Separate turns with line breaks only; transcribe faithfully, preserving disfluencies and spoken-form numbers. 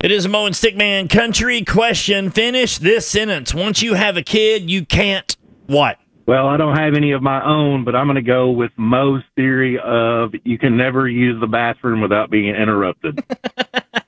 It is a Mo and Stickman country question. Finish this sentence. Once you have a kid, you can't what?
Well, I don't have any of my own, but I'm going to go with Mo's theory of you can never use the bathroom without being interrupted.